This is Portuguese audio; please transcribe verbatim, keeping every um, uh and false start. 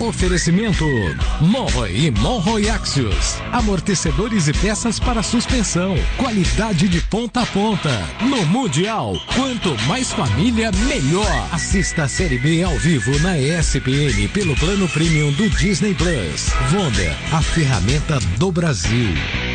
Oferecimento Monroy e Monroy Axios. Amortecedores e peças para suspensão. Qualidade de ponta a ponta. No Mundial, quanto mais família, melhor. Assista a Série B ao vivo na E S P N pelo plano premium do Disney Plus. Vonda, a ferramenta do Brasil.